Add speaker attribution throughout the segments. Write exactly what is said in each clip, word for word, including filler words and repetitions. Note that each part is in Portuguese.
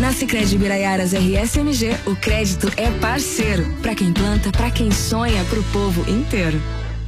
Speaker 1: Na Sicredi Biraiaras R S M G, o crédito é parceiro. Pra quem planta, pra quem sonha, pro povo inteiro.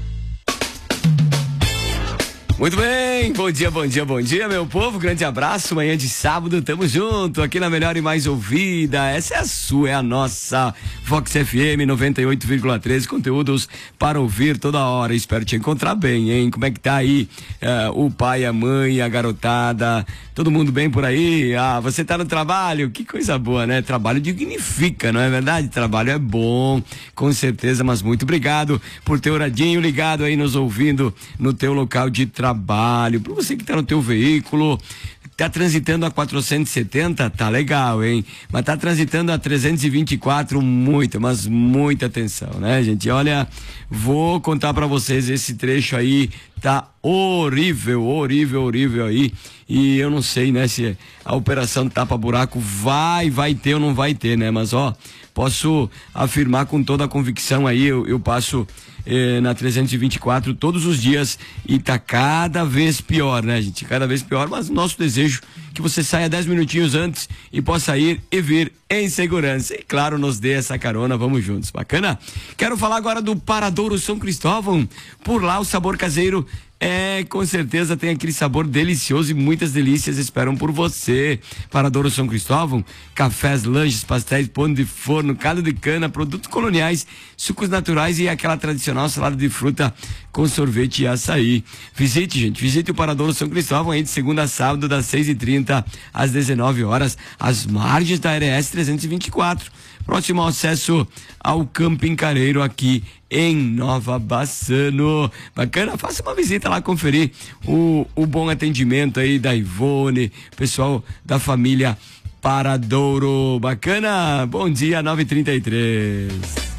Speaker 2: Muito bem, bom dia, bom dia, bom dia, meu povo, grande abraço, manhã de sábado, tamo junto, aqui na melhor e mais ouvida, essa é a sua, é a nossa Vox F M noventa e oito vírgula três, conteúdos para ouvir toda hora, espero te encontrar bem, hein, como é que tá aí uh, o pai, a mãe, a garotada, todo mundo bem por aí? Ah, você tá no trabalho? Que coisa boa, né? Trabalho dignifica, não é verdade? Trabalho é bom, com certeza, mas muito obrigado por ter horadinho ligado aí nos ouvindo no teu local de trabalho. Trabalho, para você que tá no teu veículo, tá transitando a quatrocentos e setenta, tá legal, hein? Mas tá transitando a trezentos e vinte e quatro, muita, mas muita atenção, né, gente? Olha, vou contar para vocês, esse trecho aí tá horrível, horrível, horrível aí, e eu não sei, né, se a operação tapa-buraco vai, vai ter ou não vai ter, né? Mas, ó, posso afirmar com toda a convicção aí, eu, eu passo eh, na trezentos e vinte e quatro todos os dias e tá cada vez pior, né, gente? Cada vez pior, mas o nosso desejo é que você saia dez minutinhos antes e possa ir e vir em segurança. E claro, nos dê essa carona, vamos juntos, bacana? Quero falar agora do Paradouro São Cristóvão. Por lá o sabor caseiro é, com certeza tem aquele sabor delicioso e muitas delícias esperam por você. Paradouro São Cristóvão, cafés, lanches, pastéis, pão de forno, caldo de cana, produtos coloniais, sucos naturais e aquela tradicional salada de fruta com sorvete e açaí. Visite, gente, visite o Paradouro São Cristóvão aí de segunda a sábado, das seis e trinta às dezenove horas, às margens da R S trezentos e vinte e quatro. Próximo ao acesso ao Camping Careiro aqui em Nova Bassano. Bacana, faça uma visita lá conferir o, o bom atendimento aí da Ivone, pessoal da família Paradouro. Bacana, bom dia, nove e trinta e três.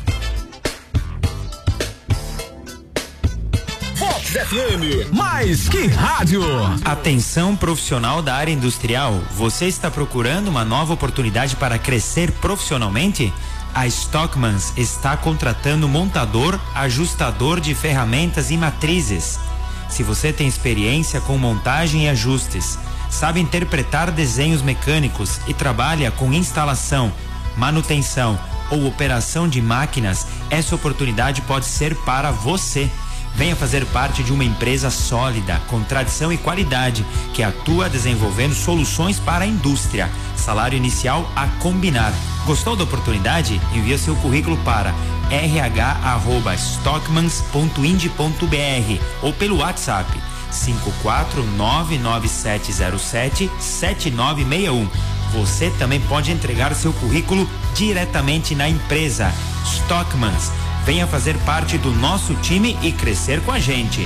Speaker 3: F M, mais que rádio.
Speaker 4: Atenção profissional da área industrial, você está procurando uma nova oportunidade para crescer profissionalmente? A Stockmans está contratando montador, ajustador de ferramentas e matrizes. Se você tem experiência com montagem e ajustes, sabe interpretar desenhos mecânicos e trabalha com instalação, manutenção ou operação de máquinas, essa oportunidade pode ser para você. Venha fazer parte de uma empresa sólida, com tradição e qualidade, que atua desenvolvendo soluções para a indústria. Salário inicial a combinar. Gostou da oportunidade? Envie seu currículo para r h arroba stockmans ponto ind ponto b r ou pelo WhatsApp cinco quatro nove nove sete zero sete sete nove seis um. Você também pode entregar seu currículo diretamente na empresa. Stockmans. Venha fazer parte do nosso time e crescer com a gente.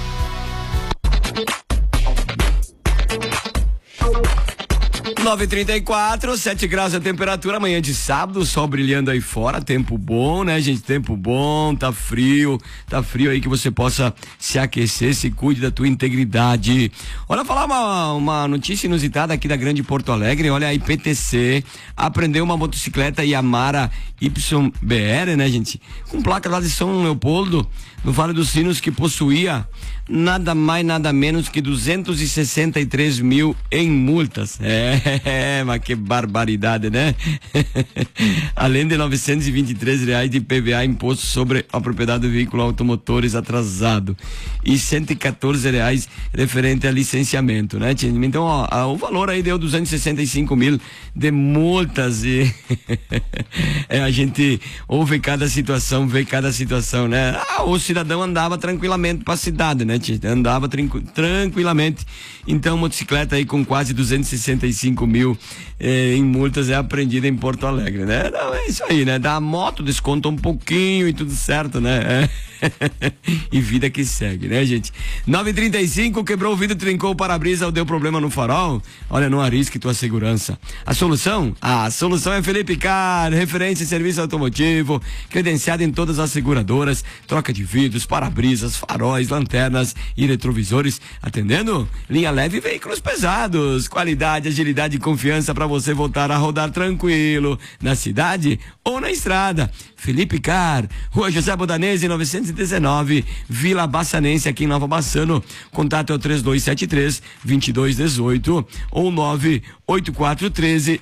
Speaker 2: nove e trinta e quatro, sete graus a temperatura, amanhã de sábado, sol brilhando aí fora, tempo bom, né, gente? Tempo bom, tá frio, tá frio aí que você possa se aquecer, se cuide da tua integridade. Olha, falar uma, uma notícia inusitada aqui da Grande Porto Alegre, olha, a I P T C aprendeu uma motocicleta Yamara Y B R, né, gente? Com placa lá de São Leopoldo, no Vale dos Sinos, que possuía nada mais, nada menos que duzentos e sessenta e três mil em multas. É, mas que barbaridade, né? Além de novecentos e vinte e três reais de I P V A, imposto sobre a propriedade do veículo automotores atrasado, e cento e quatorze reais referente a licenciamento, né? Então, ó, o valor aí deu duzentos e sessenta e cinco mil de multas e é, a gente ouve cada situação, vê cada situação, né? Ah, o cidadão andava tranquilamente pra cidade, né? Andava tranquilamente. Então, motocicleta aí com quase duzentos e sessenta e cinco mil eh, em multas é apreendida em Porto Alegre, né? Não, é isso aí, né? Da moto desconta um pouquinho e tudo certo, né? É. E vida que segue, né, gente? nove e trinta e cinco, quebrou o vidro, trincou o para-brisa ou deu problema no farol? Olha, não arrisque tua segurança. A solução? Ah, a solução é Felipe Car, referência em serviço automotivo, credenciado em todas as seguradoras, troca de vidros, para-brisas, faróis, lanternas e retrovisores, atendendo linha leve e veículos pesados. Qualidade, agilidade e confiança para você voltar a rodar tranquilo na cidade ou na estrada. Felipe Car, Rua José Bodanese, novecentos e dezenove, Vila Bassanense, aqui em Nova Bassano. Contato é o três dois sete três, dois dois um oito ou nove oito quatro um três,